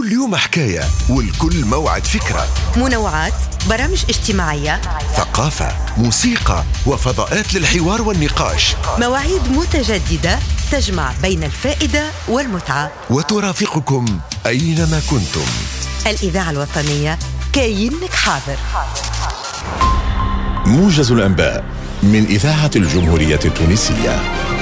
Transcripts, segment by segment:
كل يوم حكاية والكل موعد فكرة. منوعات، برامج اجتماعية، ثقافة، موسيقى وفضاءات للحوار والنقاش. مواعيد متجددة تجمع بين الفائدة والمتعة، وترافقكم أينما كنتم. الإذاعة الوطنية كاينك حاضر. موجز الأنباء من إذاعة الجمهورية التونسية.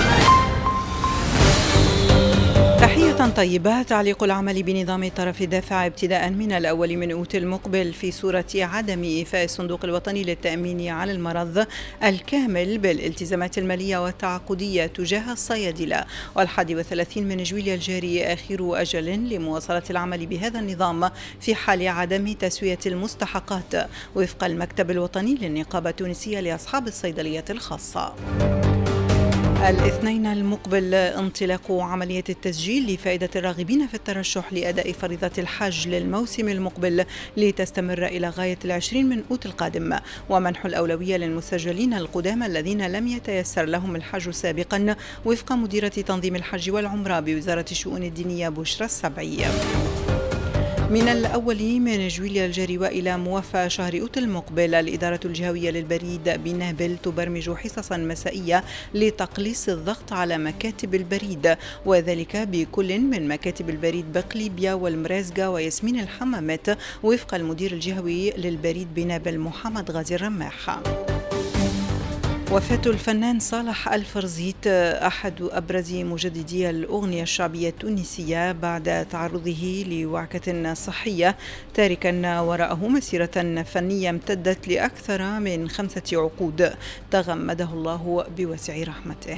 تحية طيبة. تعليق العمل بنظام طرف الدفع ابتداء من الأول من أوت المقبل في صورة عدم إيفاء الصندوق الوطني للتأمين على المرض الكامل بالالتزامات المالية والتعاقدية تجاه الصيادلة، وال31 من جويلية الجاري آخر أجل لمواصلة العمل بهذا النظام في حال عدم تسوية المستحقات وفق المكتب الوطني للنقابة التونسية لأصحاب الصيدليات الخاصة. الاثنين المقبل انطلاق عملية التسجيل لفائدة الراغبين في الترشح لأداء فريضة الحج للموسم المقبل لتستمر إلى غاية 20 من أوت القادم، ومنح الأولوية للمسجلين القدامى الذين لم يتيسر لهم الحج سابقا وفق مديرة تنظيم الحج والعمرة بوزارة الشؤون الدينية بشرى السبعي. من الأول من جويلية الجاري وإلى موفى شهر أوت المقبل، الإدارة الجهوية للبريد بنابل تبرمج حصصا مسائية لتقليص الضغط على مكاتب البريد، وذلك بكل من مكاتب البريد بقليبيا والمرازقة وياسمين الحمامات وفق المدير الجهوي للبريد بنابل محمد غازي الرماح. وفاة الفنان صالح الفرزيت أحد أبرز مجددي الأغنية الشعبية التونسية بعد تعرضه لوعكة صحية، تاركا وراءه مسيرة فنية امتدت لأكثر من 5 عقود تغمده الله بواسع رحمته.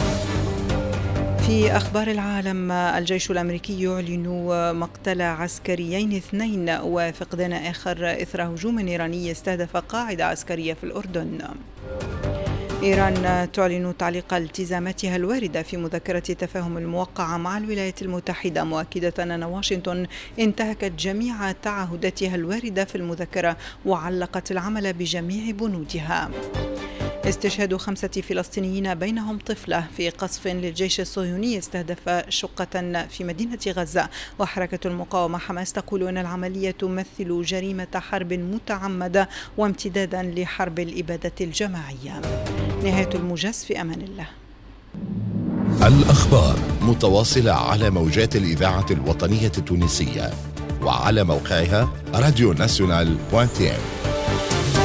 في أخبار العالم، الجيش الأمريكي يعلن مقتل عسكريين 2 وفقدان آخر إثر هجوم إيراني استهدف قاعدة عسكرية في الأردن. إيران تعلن تعليق التزاماتها الواردة في مذكرة التفاهم الموقعة مع الولايات المتحدة، مؤكدة أن واشنطن انتهكت جميع تعهداتها الواردة في المذكرة وعلقت العمل بجميع بنودها. استشهاد 5 فلسطينيين بينهم طفلة في قصف للجيش الصهيوني استهدف شقة في مدينة غزة، وحركة المقاومة حماس تقول أن العملية تمثل جريمة حرب متعمدة وامتدادا لحرب الإبادة الجماعية. نهاية الموجز، في أمان الله. الأخبار متواصلة على موجات الإذاعة الوطنية التونسية وعلى موقعها radionational.tn.